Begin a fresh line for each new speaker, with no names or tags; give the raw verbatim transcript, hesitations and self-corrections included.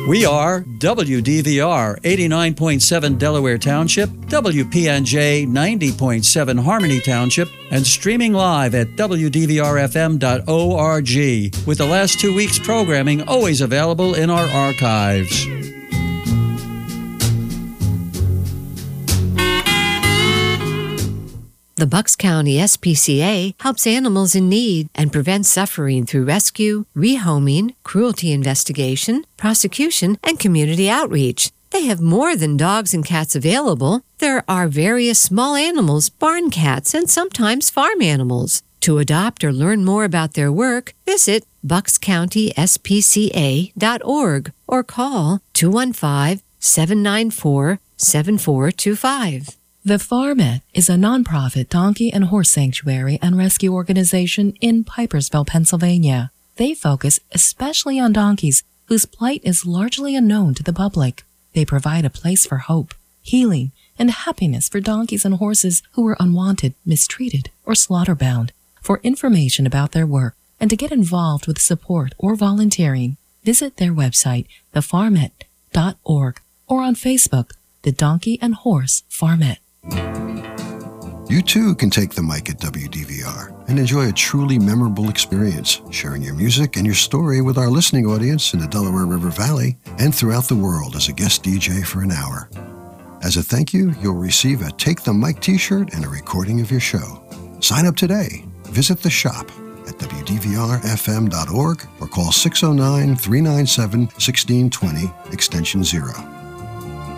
We are W D V R eighty-nine point seven Delaware Township, W P N J ninety point seven Harmony Township, and streaming live at W D V R F M dot org, with the last two weeks' programming always available in our archives.
The Bucks County S P C A helps animals in need and prevents suffering through rescue, rehoming, cruelty investigation, prosecution, and community outreach. They have more than dogs and cats available. There are various small animals, barn cats, and sometimes farm animals. To adopt or learn more about their work, visit bucks county s p c a dot org or call two one five, seven nine four, seven four two five.
The Farmet is a nonprofit donkey and horse sanctuary and rescue organization in Pipersville, Pennsylvania. They focus especially on donkeys whose plight is largely unknown to the public. They provide a place for hope, healing, and happiness for donkeys and horses who are unwanted, mistreated, or slaughter-bound. For information about their work and to get involved with support or volunteering, visit their website, the farmet dot org, or on Facebook, the Donkey and Horse Farmet.
You too can take the mic at W D V R and enjoy a truly memorable experience, sharing your music and your story with our listening audience in the Delaware River Valley and throughout the world as a guest D J for an hour. As a thank you, you'll receive a Take the Mic t-shirt and a recording of your show. Sign up today. Visit the shop at W D V R F M dot org or call six oh nine, three nine seven, one six two zero, extension zero.